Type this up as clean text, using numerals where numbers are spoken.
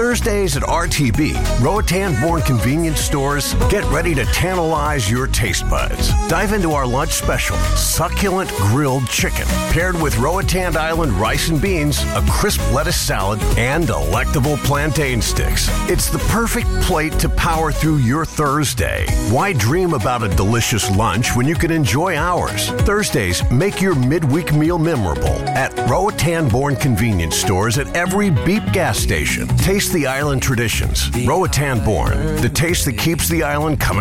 Thursdays at RTB, Roatan-born convenience stores, get ready to tantalize your taste buds. Dive into our lunch special, succulent grilled chicken, paired with Roatan Island rice and beans, a crisp lettuce salad, and delectable plantain sticks. It's the perfect plate to power through your Thursday. Why dream about a delicious lunch when you can enjoy ours? Thursdays make your midweek meal memorable at Roatan-born convenience stores at every Beep gas station. Taste the island traditions. Roatan-born, the taste that keeps the island coming